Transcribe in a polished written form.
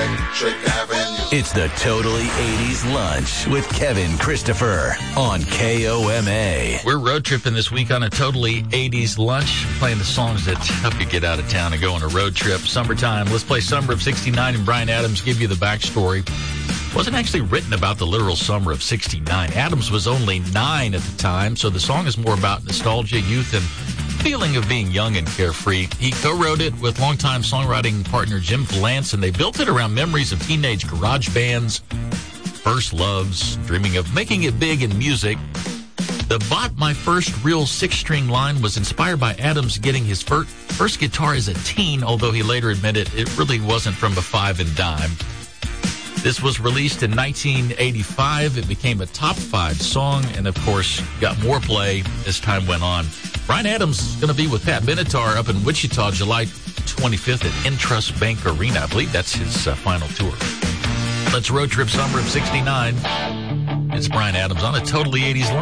Electric Avenue. It's the Totally 80s Lunch with Kevin Christopher on KOMA. We're road tripping this week on a Totally 80s Lunch, playing the songs that help you get out of town and go on a road trip. Summertime. Let's play Summer of 69, and Bryan Adams give you the backstory. It wasn't actually written about the literal summer of 69. Adams was only 9 at the time, so the song is more about nostalgia, youth, and feeling of being young and carefree. He co-wrote it with longtime songwriting partner Jim Vallance, and they built it around memories of teenage garage bands, first loves, dreaming of making it big in music. The "Bought My First Real Six-String" line was inspired by Adams getting his first guitar as a teen, although he later admitted it really wasn't from a five and dime. This was released in 1985. It became a top 5 song and, of course, got more play as time went on. Bryan Adams is going to be with Pat Benatar up in Wichita July 25th at Intrust Bank Arena. I believe that's his final tour. Let's road trip Summer of 69. It's Bryan Adams on a Totally 80s Lunch.